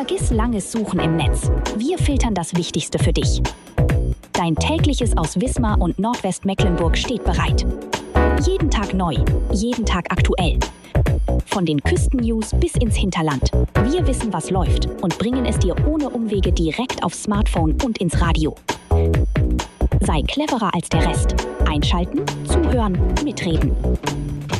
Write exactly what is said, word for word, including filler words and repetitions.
Vergiss langes Suchen im Netz. Wir filtern das Wichtigste für dich. Dein tägliches aus Wismar und Nordwestmecklenburg steht bereit. Jeden Tag neu, jeden Tag aktuell. Von den Küstennews bis ins Hinterland. Wir wissen, was läuft und bringen es dir ohne Umwege direkt aufs Smartphone und ins Radio. Sei cleverer als der Rest. Einschalten, zuhören, mitreden.